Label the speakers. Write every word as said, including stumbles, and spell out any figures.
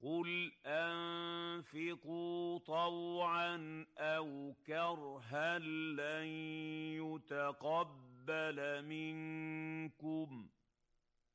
Speaker 1: قُلْ أَنفِقُوا طَوْعًا أَوْ كَرْهًا لَّن يُتَقَبَّلَ مِنكُمْ